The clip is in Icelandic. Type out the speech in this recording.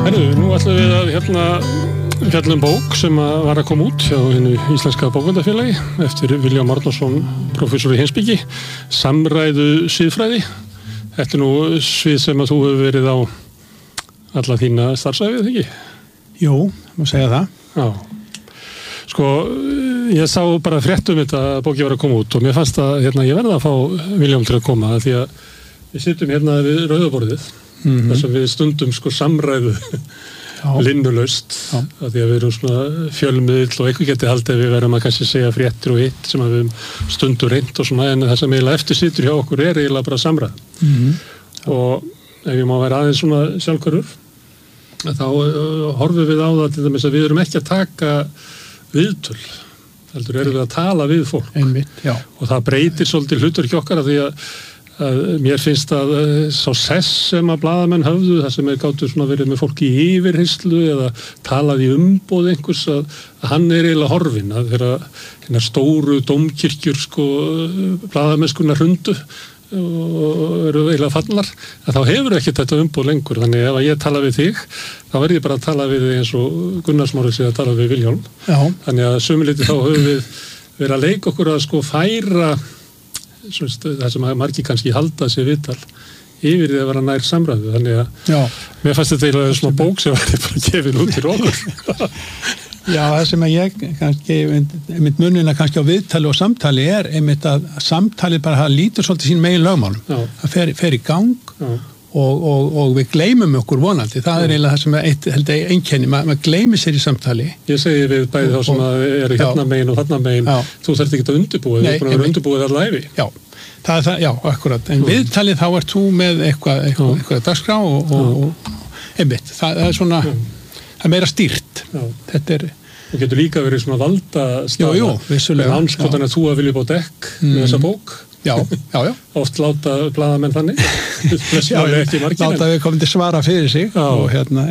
Nú ætlum við að fjalla bók sem var að koma út hjá hinu íslenska bókmennafélagi eftir Vilhjálm Árnason, prófessor í heimspeki, samræðu siðfræði. Þetta nú svið sem að þú hefur verið á alla þína starfsævi, eða ekki? Jú, má segja það. Já. Sko, ég sá bara frétt þetta að bóki var að koma út og mér fannst að ég verði að fá Vilhjálm til að koma því að við sittum við rauðaborðið. Þar sem við stundum samræðu linnulaust af því að við erum svona fjölmiðl og eitthvað geti haldið við verðum að kannski segja fréttir og hitt sem að við stundum reynt og svona en það sem eiginlega eftir situr hjá okkur eiginlega bara samræð og ef ég má vera aðeins svona sjálfhverfur þá horfum við á það til dæmis að við erum ekki að taka viðtöl heldur erum við að tala við fólk og það breytir svolítið hlutverki okkar af því að mér finnst að sá sess sem að blaðamenn höfðu, það sem gátu svona verið með fólki í yfirheyrslu eða talað í umboð einhvers að hann eiginlega horfinn að þeirra stóru dómkirkjur blaðamennskunnar hrundu og eru eiginlega fallnar að þá hefur ekki þetta umboð lengur þannig ef að ég tala við þig þá verð ég bara að tala við þig eins og Gunnar Smári sé að tala við Vilhjálm þannig að sömuleyti þá höfum við verið að leika okkur að færa það sem margir kannski halda sér viðtal yfir því að vera nær samræðu þannig að mér fannst þetta eiginlega svona bók sem var bara gefin út til okkur Já, það sem að ég kannski einmitt munina kannski á viðtali og samtali einmitt að samtali bara lítur svolítið sín megin lögmálum það fer í gang og við gleymum okkur vonandi það eiginlega það sem held ég einkenni maður gleymir sér í samtali Ég segi við bæði þá sem eru hérna megin og þarna megin þú þarft ekki að undirbúa þú er búin að vera undirbúið alla ævi Já, það er það, já, akkurat en viðtalið þá ert þú með eitthvað dagskrá og einmitt, það er svona það er meira stýrt þetta Þú getur líka verið svona valda Jú, vissulega Hanskotan að þú að vilja bá dekk með þessa bók Já. Oft láta blaðamenn þannig láta við komum til svara fyrir sig og